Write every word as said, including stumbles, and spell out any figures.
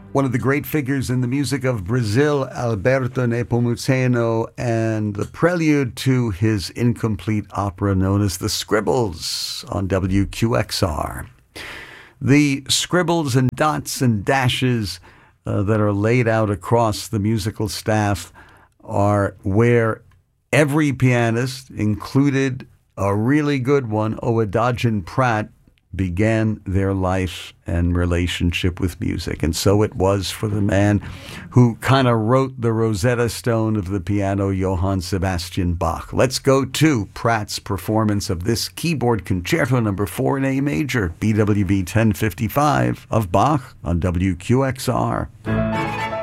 one of the great figures in the music of Brazil, Alberto Nepomuceno, and the prelude to his incomplete opera known as The Scribbles on W Q X R. The scribbles and dots and dashes uh, that are laid out across the musical staff are where every pianist, included a really good one, Owadogen Pratt, began their life and relationship with music. And so it was for the man who kind of wrote the Rosetta Stone of the piano, Johann Sebastian Bach. Let's go to Pratt's performance of this keyboard concerto number four in A major, B W V ten fifty-five of Bach on W Q X R.